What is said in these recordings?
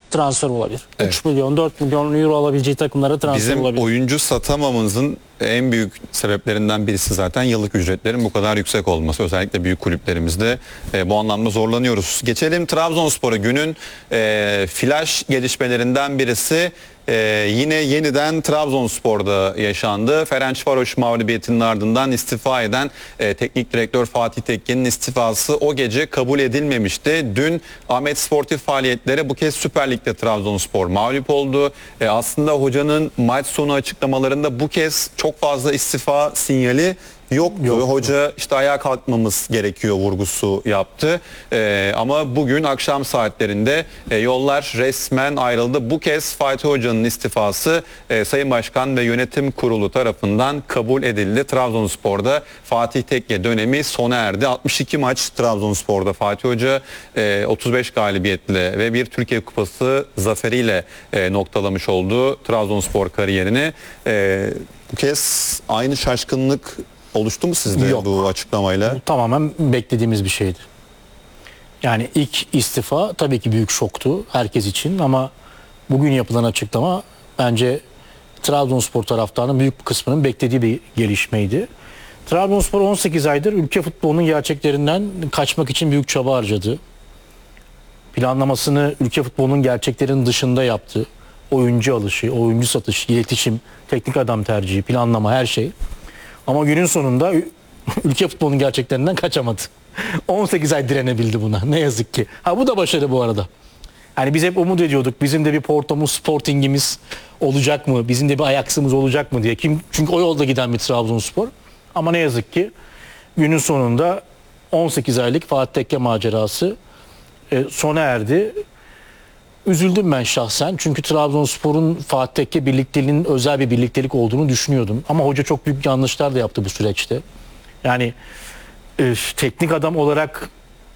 transfer olabilir. Evet. 3 milyon, 4 milyon euro alabileceği takımlara transfer Bizim olabilir. oyuncu satamamamızın en büyük sebeplerinden birisi zaten yıllık ücretlerin bu kadar yüksek olması. Özellikle büyük kulüplerimizde bu anlamda zorlanıyoruz. Geçelim Trabzonspor'a. Günün flash gelişmelerinden birisi yine yeniden Trabzonspor'da yaşandı. Ferencvaroş mağlubiyetinin ardından istifa eden teknik direktör Fatih Tekke'nin istifası o gece kabul edilmemişti. Dün Ahmet Sportif faaliyetlere bu kez Süper Lig'de Trabzonspor mağlup oldu. Aslında hocanın maç sonu açıklamalarında bu kez çok fazla istifa sinyali yoktu. Hoca işte ayağa kalkmamız gerekiyor vurgusu yaptı. Ama bugün akşam saatlerinde yollar resmen ayrıldı. Bu kez Fatih Hoca'nın istifası Sayın Başkan ve Yönetim Kurulu tarafından kabul edildi. Trabzonspor'da Fatih Tekke dönemi sona erdi. 62 maç Trabzonspor'da Fatih Hoca 35 galibiyetle ve bir Türkiye Kupası zaferiyle noktalamış oldu Trabzonspor kariyerini. Bu kez aynı şaşkınlık oluştu mu sizde Yok. bu açıklamayla? Bu tamamen beklediğimiz bir şeydi. Yani ilk istifa tabii ki büyük şoktu herkes için ama bugün yapılan açıklama bence Trabzonspor taraftarının büyük bir kısmının beklediği bir gelişmeydi. Trabzonspor 18 aydır ülke futbolunun gerçeklerinden kaçmak için büyük çaba harcadı. Planlamasını ülke futbolunun gerçeklerinin dışında yaptı. Oyuncu alışı, oyuncu satışı, iletişim, teknik adam tercihi, planlama, her şey. Ama günün sonunda ülke futbolunun gerçeklerinden kaçamadı. 18 ay direnebildi buna ne yazık ki. Ha bu da başarı bu arada. Yani biz hep umut ediyorduk. Bizim de bir Porto'muz, Sporting'imiz olacak mı? Bizim de bir Ajax'ımız olacak mı diye. Çünkü o yolda giden bir Trabzonspor. Ama ne yazık ki günün sonunda 18 aylık Fatih Tekke macerası sona erdi. Üzüldüm ben şahsen. Çünkü Trabzonspor'un Fatih Tekke birlikteliğinin özel bir birliktelik olduğunu düşünüyordum. Ama hoca çok büyük yanlışlar da yaptı bu süreçte. Yani teknik adam olarak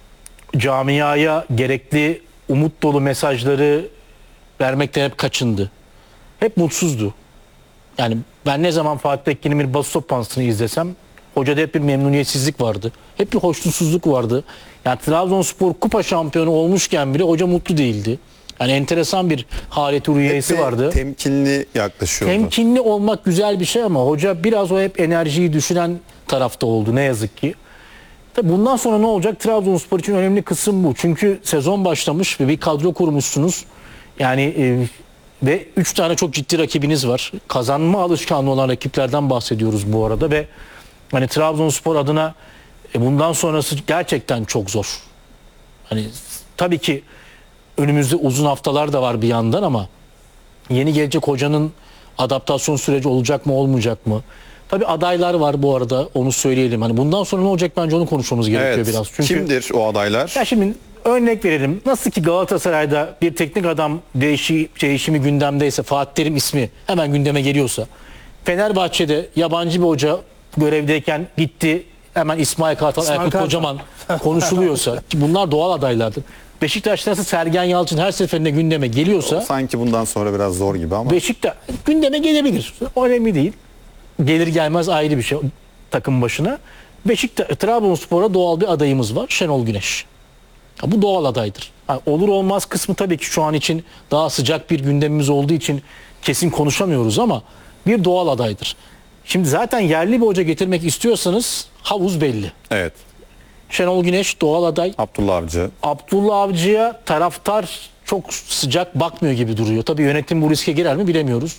camiaya gerekli umut dolu mesajları vermekten hep kaçındı. Hep mutsuzdu. Yani ben ne zaman Fatih Tekke'nin bir basın toplantısını izlesem hocada hep bir memnuniyetsizlik vardı. Hep bir hoşnutsuzluk vardı. Yani Trabzonspor kupa şampiyonu olmuşken bile hoca mutlu değildi. Yani enteresan bir haleti rüyası vardı. Temkinli yaklaşıyordu. Temkinli olmak güzel bir şey ama hoca biraz o hep enerjiyi düşüren tarafta oldu ne yazık ki. Tabii bundan sonra ne olacak? Trabzonspor için önemli kısım bu. Çünkü sezon başlamış ve bir kadro kurmuşsunuz. Yani ve 3 tane çok ciddi rakibiniz var. Kazanma alışkanlığı olan rakiplerden bahsediyoruz bu arada ve hani Trabzonspor adına bundan sonrası gerçekten çok zor. Hani tabii ki önümüzde uzun haftalar da var bir yandan ama yeni gelecek hocanın adaptasyon süreci olacak mı olmayacak mı? Tabii adaylar var bu arada onu söyleyelim. Hani bundan sonra ne olacak bence onu konuşmamız gerekiyor Evet. biraz. Çünkü Kimdir o adaylar? ya şimdi örnek verelim. Nasıl ki Galatasaray'da bir teknik adam değişimi gündemdeyse Fatih Terim ismi hemen gündeme geliyorsa Fenerbahçe'de yabancı bir hoca görevdeyken gitti hemen İsmail Kartal, Aykut Kocaman konuşuluyorsa ki bunlar doğal adaylardır. Beşiktaş'ta nasıl Sergen Yalçın her seferinde gündeme geliyorsa Sanki bundan sonra biraz zor gibi ama. Beşiktaş gündeme gelebilir. O önemli değil. Gelir gelmez ayrı bir şey takım başına. Trabzonspor'a doğal bir adayımız var. Şenol Güneş. Ya bu doğal adaydır. Yani olur olmaz kısmı tabii ki şu an için daha sıcak bir gündemimiz olduğu için kesin konuşamıyoruz ama bir doğal adaydır. Şimdi zaten yerli bir hoca getirmek istiyorsanız havuz belli. Evet. Şenol Güneş doğal aday. Abdullah Avcı. Abdullah Avcı'ya taraftar çok sıcak bakmıyor gibi duruyor. Tabii yönetim bu riske girer mi bilemiyoruz.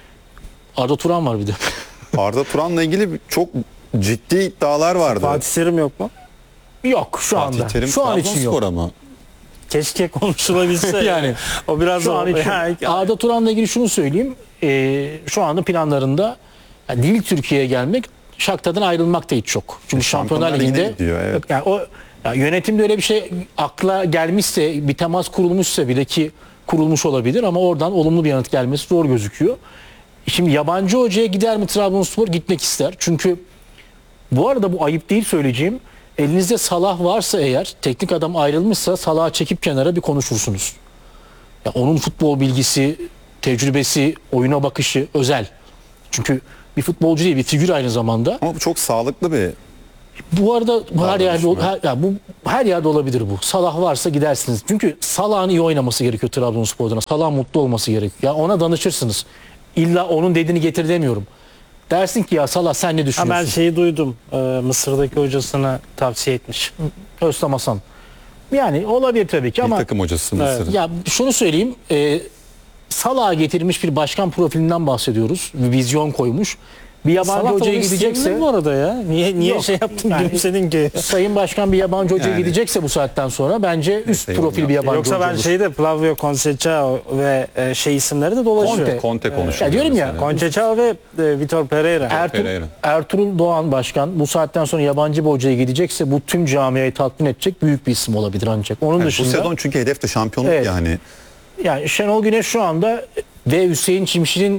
Arda Turan var bir de. Arda Turan'la ilgili çok ciddi iddialar vardı. Fatih Terim yok mu? Yok şu Fatih anda. Terim Şu an için yok. Trabzonspor'a mı? Keşke konuşulabilse. Yani o biraz şu an için. Arda Turan'la ilgili şunu söyleyeyim. Şu anda planlarında yani değil Türkiye'ye gelmek, Shakhtar'dan ayrılmak da hiç yok. Çünkü Şampiyonlar Ligi'nde gidiyor, evet. yani yönetimde öyle bir şey akla gelmişse, bir temas kurulmuşsa bile ki kurulmuş olabilir ama oradan olumlu bir yanıt gelmesi zor gözüküyor. Şimdi yabancı hocaya gider mi Trabzonspor? Gitmek ister. Çünkü bu arada bu ayıp değil söyleyeceğim. Elinizde Salah varsa eğer, teknik adam ayrılmışsa Salah'ı çekip kenara bir konuşursunuz. Ya onun futbol bilgisi, tecrübesi, oyuna bakışı özel. Çünkü bir futbolcu değil, bir figür aynı zamanda. Ama bu çok sağlıklı bir Bu arada bu her yerde düşman. her yerde olabilir bu. Salah varsa gidersiniz. Çünkü Salah'ın iyi oynaması gerekiyor Trabzonspor'dan. Salah'ın mutlu olması gerekiyor. Ya ona danışırsınız. İlla onun dediğini getir demiyorum. Dersin ki ya Salah sen ne Ha, düşünüyorsun? ben şeyi duydum. Mısır'daki hocasına tavsiye etmiş. Özlem Hasan. Yani olabilir tabii ki Bir ama takım hocası Mısır'ın. ya şunu söyleyeyim. Salah'a getirmiş bir başkan profilinden bahsediyoruz. Bir vizyon koymuş. Bir yabancı Salah hocaya hocaya gidecekse bu arada ya. Niye Yok. şey yaptın Yani- gülümsedin ki? Sayın Başkan bir yabancı hocaya Yani. gidecekse bu saatten sonra bence üst Neyse, profil bir yok. yabancı Yoksa hoca ben olur. şeyde Flavio Conceição ve şey isimleri de dolaşıyor. Conte konuşuyor. Ya diyorum ya, mesela. Conceição ve Vitor Pereira. Pereira. Ertuğrul Doğan Başkan bu saatten sonra yabancı bir hocaya gidecekse bu tüm camiayı tatmin edecek büyük bir isim olabilir ancak. Onun Yani bu dışında sezon çünkü hedef de şampiyonluk Evet. yani. yani Şenol Güneş şu anda ve Hüseyin Çimşir'in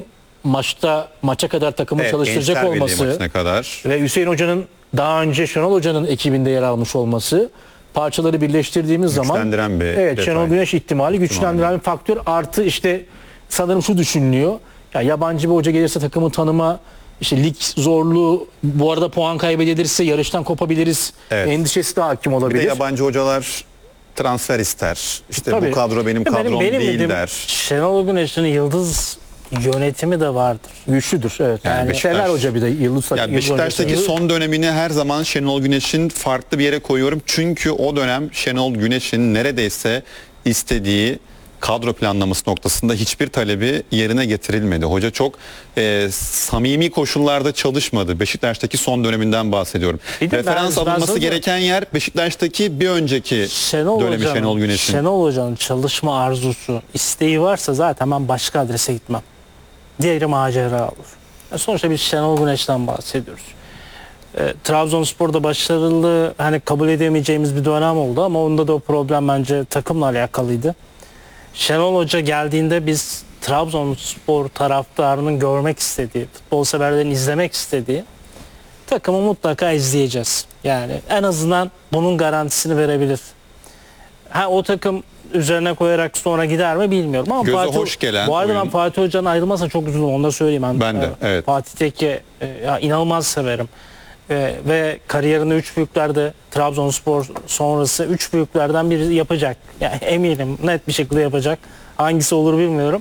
maça kadar takımı Evet, çalıştıracak Gençler Birliği olması maçına kadar. ve Hüseyin Hoca'nın daha önce Şenol Hoca'nın ekibinde yer almış olması parçaları birleştirdiğimiz zaman Güçlendiren bir evet detay. Şenol Güneş ihtimali güçlendiren bir faktör artı işte sanırım şu düşünülüyor. Ya yabancı bir hoca gelirse takımı tanıma işte lig zorluğu bu arada puan kaybedilirse yarıştan kopabiliriz. Evet. Endişesi de hakim Bir de olabilir. yabancı hocalar transfer ister. İşte Tabii. bu kadro benim kadrom değil bildiğim der. Şenol Güneş'in yıldız yönetimi de vardır. Güçlüdür evet. Yani Yani Şener Beşiktaş- Hoca bir de yıldız Ya Beşiktaş'taki son dönemini her zaman Şenol Güneş'in farklı bir yere koyuyorum. Çünkü o dönem Şenol Güneş'in neredeyse istediği kadro planlaması noktasında hiçbir talebi yerine getirilmedi. Hoca çok samimi koşullarda çalışmadı. Beşiktaş'taki son döneminden bahsediyorum. Bir de Referans ben alınması sana- gereken yer Beşiktaş'taki bir önceki dönemi Şenol Güneş'in. Şenol Hoca'nın çalışma arzusu, isteği varsa zaten ben başka adrese gitmem. Diğeri macera olur. Sonuçta biz Şenol Güneş'ten bahsediyoruz. Trabzonspor'da başarılı hani kabul edemeyeceğimiz bir dönem oldu ama onda da o problem bence takımla alakalıydı. Şenol Hoca geldiğinde biz Trabzonspor taraftarının görmek istediği, futbol severlerin izlemek istediği takımı mutlaka izleyeceğiz. Yani en azından bunun garantisini verebilir. Ha o takım üzerine koyarak sonra gider mi bilmiyorum ama Göze hoş gelen bu arada ben oyun. Fatih Hoca'nın ayrılmasa çok üzüldüm, onu da söyleyeyim. Ben de, evet. Fatih Tekke ya inanılmaz severim. Ve kariyerinde 3 büyüklerde Trabzonspor sonrası 3 büyüklerden biri yapacak. Yani eminim net bir şekilde yapacak. Hangisi olur bilmiyorum.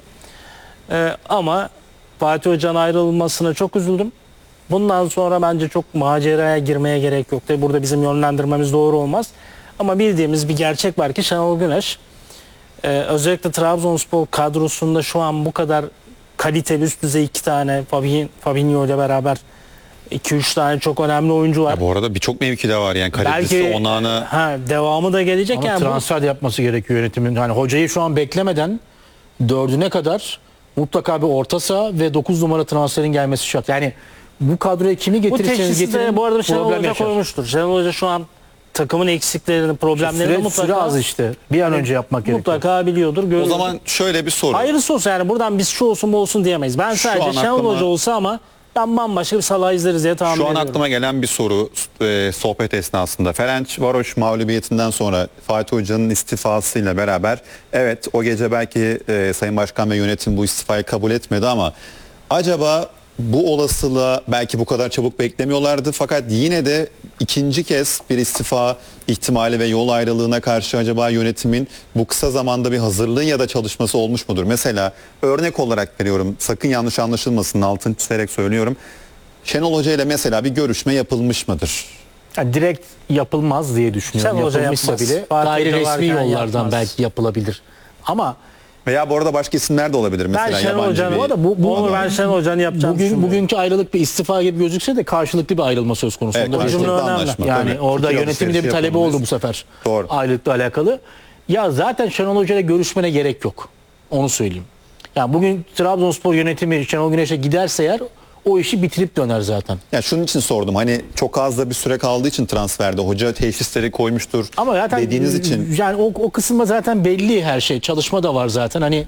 Ama Fatih Hoca'nın ayrılmasına çok üzüldüm. Bundan sonra bence çok maceraya girmeye gerek yok. Tabii burada bizim yönlendirmemiz doğru olmaz. Ama bildiğimiz bir gerçek var ki Şenol Güneş özellikle Trabzonspor kadrosunda şu an bu kadar kaliteli üst düzey 2 tane Fabinho ile beraber 2-3 tane çok önemli oyuncu var. Ya bu arada birçok mevkide var yani kalitesi onağına. Devamı da gelecek ama yani. transfer de yapması gerekiyor yönetimin. Yani hocayı şu an beklemeden 4'üne kadar mutlaka bir orta saha ve 9 numara transferin gelmesi şart. Yani bu kadroya kimi Bu getirirseniz teşhisi getirin de bu arada Şenol problem Hoca yaşar. koymuştur. Şenol Hoca şu an takımın eksiklerini, problemlerini Süre az işte. Bir an önce yapmak gerekiyor. mutlaka biliyordur. O görüyordur. zaman şöyle bir soru. Hayırlısı olsun yani buradan biz şu olsun bu olsun diyemeyiz. Ben Şu sadece an Şenol aklıma- Hoca olsa ama ben bambaşka bir Salah izleriz diye tahmin Şu an ediyorum. aklıma gelen bir soru sohbet esnasında. Ferencvaroş mağlubiyetinden sonra Fatih Hoca'nın istifasıyla beraber evet o gece belki Sayın Başkan ve yönetim bu istifayı kabul etmedi ama acaba bu olasılığa belki bu kadar çabuk beklemiyorlardı fakat yine de ikinci kez bir istifa ihtimali ve yol ayrılığına karşı acaba yönetimin bu kısa zamanda bir hazırlığı ya da çalışması olmuş mudur? Mesela örnek olarak veriyorum, sakın yanlış anlaşılmasın, altını çizerek söylüyorum. Şenol Hoca ile mesela bir görüşme yapılmış mıdır? Yani direkt yapılmaz diye düşünüyorum. Şenol Hoca Yapılmışsa yapmaz. bile Fatih gayri Hoca resmi varken yollardan yapmaz. belki yapılabilir. Ama Veya bu arada başka isimler de olabilir mesela Ben Şenol yabancı Hoca'nın bir... O da onu ben Şenol Hoca'nın yapacağını düşünmüyorum. bugünkü ayrılık bir istifa gibi gözükse de karşılıklı bir ayrılma söz konusu. Evet, Onda bir- karşılıklı önemli. anlaşma. Yani Tabii. orada Fikir yönetimin de bir alışverişi talebi yapılmış. oldu bu sefer. Doğru. Ayrılıkla alakalı. Ya zaten Şenol Hoca ile görüşmene gerek yok. Onu söyleyeyim. Yani bugün Trabzonspor yönetimi Şenol Güneş'e giderse eğer o işi bitirip döner zaten. Ya şunun için sordum, hani çok az da bir süre kaldığı için transferde hoca teşhisleri koymuştur Ama zaten dediğiniz için. yani o kısımda zaten belli her şey. Çalışma da var zaten. Hani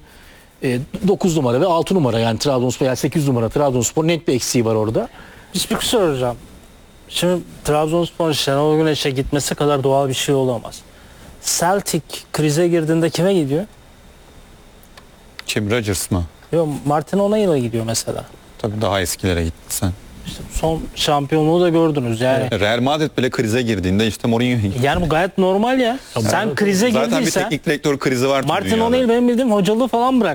9 numara ve 6 numara yani Trabzonspor yani 8 numara Trabzonspor net bir eksiği var orada. Bir şey soracağım. Şimdi Trabzonspor Şenol Güneş'e gitmesi kadar doğal bir şey olamaz. Celtic krize girdiğinde kime gidiyor? Kim, Rodgers mı? Yok, Martin O'Neill'a gidiyor mesela. Tabii daha eskilere gitti sen. İşte son şampiyonluğu da gördünüz yani. Real Madrid bile krize girdiğinde işte Mourinho. Yani bu gayet normal ya. Sen krize Zaten bir girdiysen teknik direktör krizi var. tüm Martin dünyada. O'Neill benim bildiğim hocalığı falan bıraktı.